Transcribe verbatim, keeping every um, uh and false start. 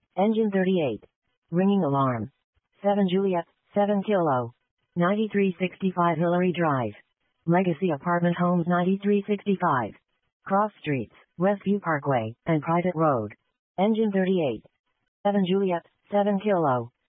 Engine thirty-eight. Ringing alarm. seven Juliet, seven Kilo. ninety-three sixty-five Hillary Drive. Legacy Apartment Homes ninety-three sixty-five. Cross Streets, Westview Parkway, and Private Road. Engine thirty-eight. seven Juliet, seven Kilo.